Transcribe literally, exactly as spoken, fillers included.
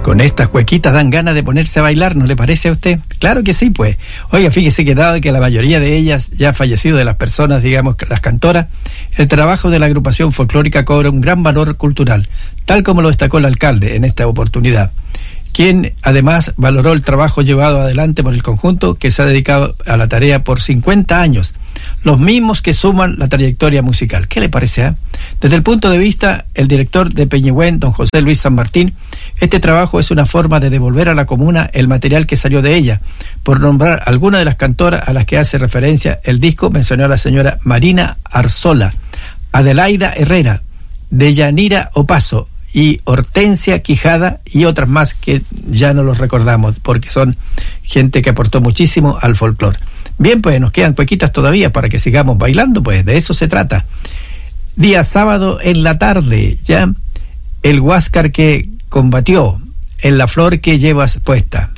Con estas cuequitas dan ganas de ponerse a bailar, ¿no le parece a usted? Claro que sí, pues. Oiga, fíjese que dado que la mayoría de ellas ya ha fallecido, de las personas, digamos, las cantoras, el trabajo de la agrupación folclórica cobra un gran valor cultural, tal como lo destacó el alcalde en esta oportunidad, quien además valoró el trabajo llevado adelante por el conjunto, que se ha dedicado a la tarea por cincuenta años, los mismos que suman la trayectoria musical. ¿Qué le parece? Eh? Desde el punto de vista, el director de Peñehuen, don José Luis San Martín, este trabajo es una forma de devolver a la comuna el material que salió de ella. Por nombrar alguna de las cantoras a las que hace referencia el disco, mencionó a la señora Marina Arzola, Adelaida Herrera, Deyanira Opaso y Hortensia Quijada, y otras más que ya no los recordamos porque son gente que aportó muchísimo al folclore. Bien, pues nos quedan cuequitas todavía para que sigamos bailando, pues de eso se trata. Día sábado en la tarde, ya el huáscar que combatió, en la flor que llevas puesta.